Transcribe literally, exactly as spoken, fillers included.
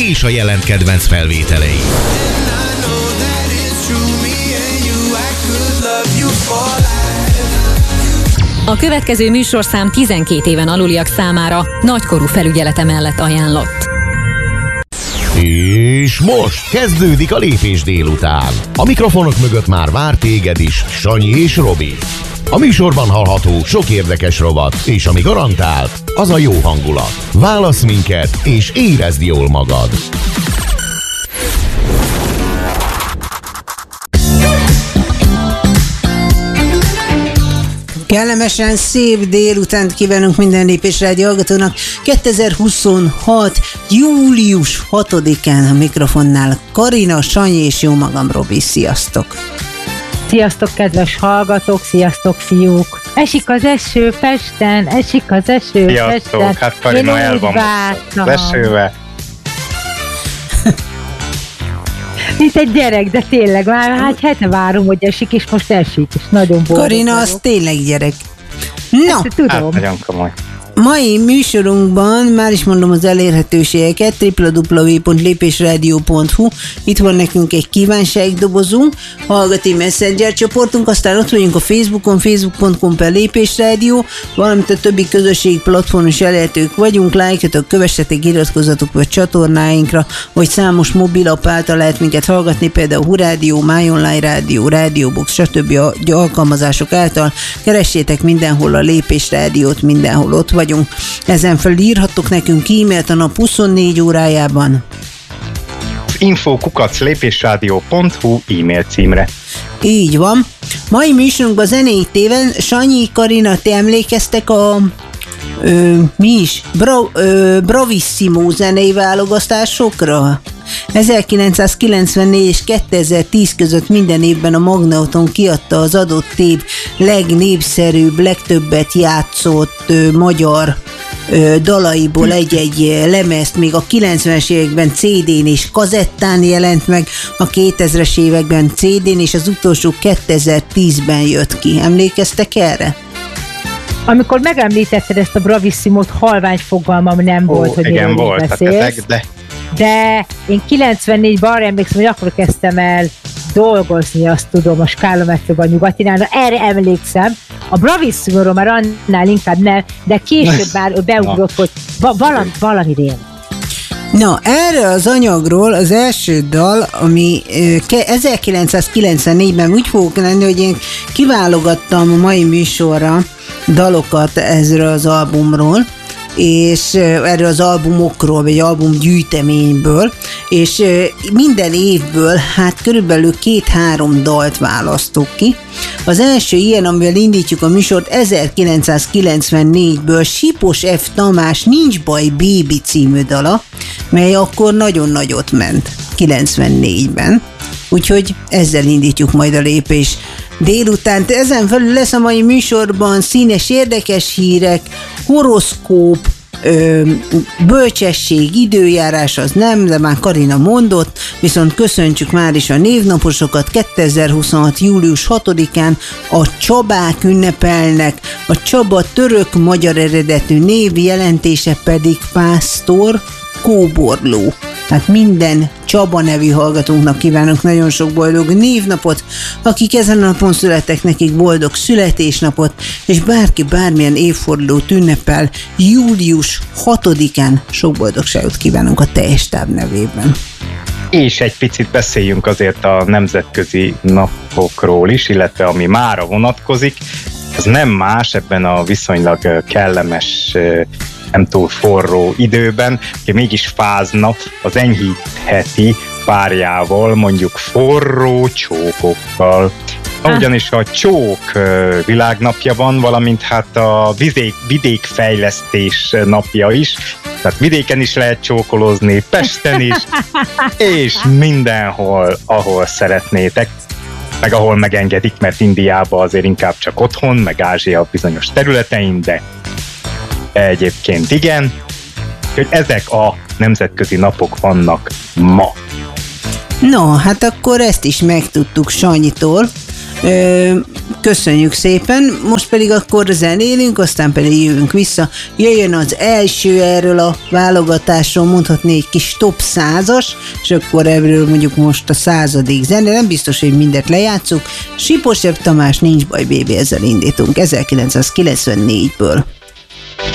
és a jelent kedvenc felvételei. A következő műsorszám tizenkét éven aluliak számára nagykorú felügyelete mellett ajánlott. És most kezdődik a Lépés délután. A mikrofonok mögött már vár téged is Sanyi és Robi. A műsorban hallható sok érdekes rovat, és ami garantál, az a jó hangulat. Válasz minket, és érezd jól magad. Kellemesen szép délutánt kívánunk minden Lépés Rádió hallgatónak. kétezer-huszonhat. július hatodikán a mikrofonnál Karina, Sanyi és jó magam Robi. Sziasztok! Sziasztok, kedves hallgatók, sziasztok, fiúk! Esik az eső Pesten, esik az eső sziasztok, Pesten. Hát Karina el van most esővel. Mint egy gyerek, de tényleg már hát hete várom, hogy esik, és most esik, és nagyon boldog Karina, vagyok. az tényleg gyerek. No, hát, tudom. Hát nagyon komoly. Mai műsorunkban már is mondom az elérhetőségeket, double-u double-u double-u pont lépésradio pont hu. Itt van nekünk egy kívánságdobozunk, hallgati messenger csoportunk, aztán ott vagyunk a Facebookon, facebook pont com per lépésrádió, valamint a többi közösségi platformon is elérhetők vagyunk, lájkjatok, kövessetek, iratkozzatok vagy csatornáinkra, vagy számos mobilapp által lehet minket hallgatni, például Hurádió, My Online Rádió, Rádióbox, stb. Alkalmazások által. Keressétek mindenhol a Lépés Rádiót, mindenhol ott vagy. Ezen felül írhattok nekünk e-mailt a nap huszonnégy órájában. info kukac lépésrádió pont hu e-mail címre. Így van. Mai műsorunkban zenei téven, Sanyi, Karina, ti emlékeztek a ö, mi is? Bra, ö, Bravissimo zenei válogatásokra? ezerkilencszázkilencvennégy és kétezer-tíz között minden évben a Magnóton kiadta az adott év legnépszerűbb, legtöbbet játszott ö, magyar ö, dalaiból egy-egy lemezt, még a kilencvenes években cé dén és kazettán jelent meg, a kétezres években cé dén, és az utolsó kétezer-tízben jött ki. Emlékeztek erre? Amikor megemlítetted ezt a Bravissimo-t, halvány fogalmam nem Ó, volt, hogy igen, miről voltak beszélsz. ezek, de... De én kilencvennégyben arra emlékszem, hogy akkor kezdtem el dolgozni, azt tudom, a Skála metróban Nyugatinál. Na, erre emlékszem. A Bravissimo-ról már annál inkább nem, de később már beugrott, hogy va- valami, valami rém. Na, erre az anyagról az első dal, ami ezerkilencszázkilencvennégyben úgy fogok lenni, hogy én kiválogattam a mai műsorra dalokat ezről az albumról, és erről az albumokról, vagy albumgyűjteményből, és minden évből hát körülbelül két-három dalt választok ki. Az első ilyen, amivel indítjuk a műsort, ezerkilencszázkilencvennégyből Sipos F. Tamás Nincs baj, Baby című dala, mely akkor nagyon nagyot ment kilencvennégyben. Úgyhogy ezzel indítjuk majd a Lépés délután. Ezen felül lesz a mai műsorban színes érdekes hírek, horoszkóp, ö, bölcsesség, időjárás az nem, de már Karina mondott, viszont köszöntsük már is a névnaposokat. kétezer-huszonhat. július hatodikán a Csabák ünnepelnek, a Csaba török-magyar eredetű név, jelentése pedig pásztor, kóborló. Hát minden Csaba nevű hallgatónknak kívánok nagyon sok boldog névnapot, akik ezen a napon születtek, nekik boldog születésnapot, és bárki bármilyen évfordulót ünnepel, július hatodikán sok boldogságot kívánunk a teljes stáb nevében. És egy picit beszéljünk azért a nemzetközi napokról is, illetve ami mára vonatkozik, az nem más ebben a viszonylag kellemes, nem túl forró időben, hogy mégis fázna, az enyhítheti párjával, mondjuk forró csókokkal. Ah. Ugyanis a csók világnapja van, valamint hát a vidék, vidékfejlesztés napja is, tehát vidéken is lehet csókolózni, Pesten is, és mindenhol, ahol szeretnétek, meg ahol megengedik, mert Indiában azért inkább csak otthon, meg Ázsia bizonyos területein, de egyébként igen, hogy ezek a nemzetközi napok vannak ma. No, hát akkor ezt is megtudtuk Sanyitól. Köszönjük szépen, most pedig akkor zenélünk, aztán pedig jövünk vissza. Jöjjön az első erről a válogatásról, mondhatni egy kis top százas, és akkor ebből mondjuk most a századik zene, nem biztos, hogy mindet lejátszuk. Siposebb Tamás, Nincs baj, bébi, ezzel indítunk ezerkilencszázkilencvennégyből.